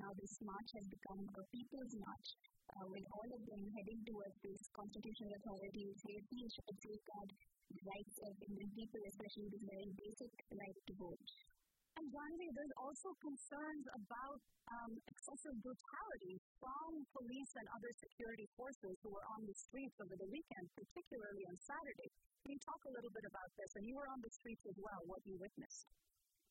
now this march has become a people's march, with all of them heading towards this constitutional authority which they feel should safeguard the rights of Indian people, especially this very basic right to vote. And Janvi, there's also concerns about excessive brutality from police and other security forces who were on the streets over the weekend, particularly on Saturday. Can you talk a little bit about this? And you were on the streets as well, what you witnessed.